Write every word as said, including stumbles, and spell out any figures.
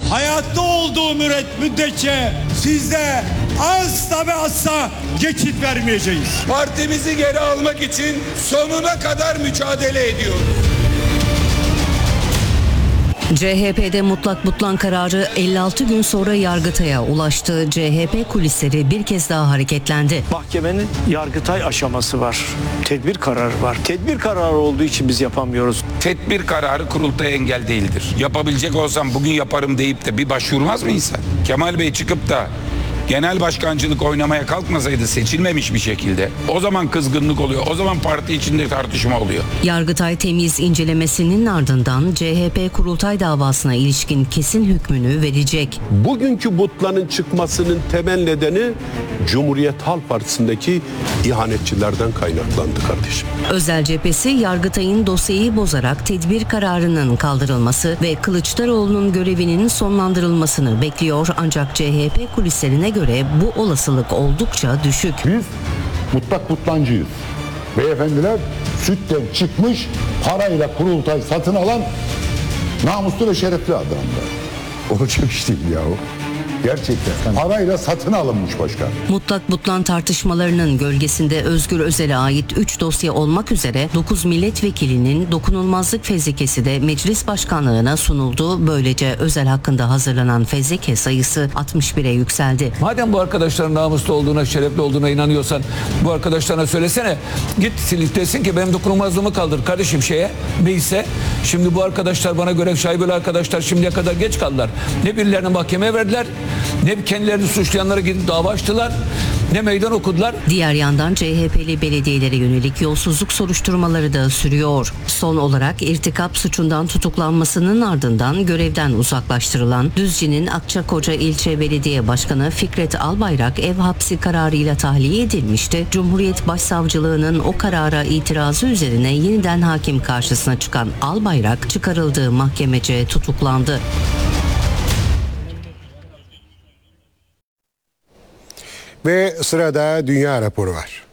hayatta olduğu müddetçe sizde asla ve asla geçit vermeyeceğiz. Partimizi geri almak için sonuna kadar mücadele ediyoruz. C H P'de mutlak butlan kararı elli altı gün sonra Yargıtay'a ulaştı. C H P kulisleri bir kez daha hareketlendi. Mahkemenin Yargıtay aşaması var. Tedbir kararı var. Tedbir kararı olduğu için biz yapamıyoruz. Tedbir kararı kurultaya engel değildir. Yapabilecek olsam bugün yaparım deyip de bir başvurmaz mı insan? Kemal Bey çıkıp da genel başkancılık oynamaya kalkmasaydı, seçilmemiş bir şekilde, o zaman kızgınlık oluyor. O zaman parti içinde tartışma oluyor. Yargıtay temyiz incelemesinin ardından C H P kurultay davasına ilişkin kesin hükmünü verecek. Bugünkü butlanın çıkmasının temel nedeni Cumhuriyet Halk Partisi'ndeki ihanetçilerden kaynaklandı kardeşim. Özel cephesi Yargıtay'ın dosyayı bozarak tedbir kararının kaldırılması ve Kılıçdaroğlu'nun görevinin sonlandırılmasını bekliyor. Ancak C H P kulislerine göre bu olasılık oldukça düşük. Biz mutlak butlancıyız. Beyefendiler sütten çıkmış parayla kurultay satın alan namuslu ve şerefli adamlar. Olacak iş değil yahu. Gerçekten parayla satın alınmış başkan. Mutlak butlan tartışmalarının gölgesinde Özgür Özel'e ait üç dosya olmak üzere dokuz milletvekilinin dokunulmazlık fezlekesi de meclis başkanlığına sunuldu. Böylece Özel hakkında hazırlanan fezleke sayısı altmış bire yükseldi. Madem bu arkadaşların namuslu olduğuna, şerefli olduğuna inanıyorsan bu arkadaşlarına söylesene. Git silip desin ki benim dokunulmazlığımı kaldır kardeşim şeye, meclise. Şimdi bu arkadaşlar bana göre şaibeli arkadaşlar şimdiye kadar geç kaldılar. Ne birilerini mahkemeye verdiler, ne kendilerini suçlayanlara gidip dava açtılar, ne meydan okudular. Diğer yandan C H P'li belediyelere yönelik yolsuzluk soruşturmaları da sürüyor. Son olarak irtikap suçundan tutuklanmasının ardından görevden uzaklaştırılan Düzce'nin Akçakoca İlçe Belediye Başkanı Fikret Albayrak ev hapsi kararıyla tahliye edilmişti. Cumhuriyet Başsavcılığı'nın o karara itirazı üzerine yeniden hakim karşısına çıkan Albayrak çıkarıldığı mahkemece tutuklandı. Ve sırada dünya raporu var.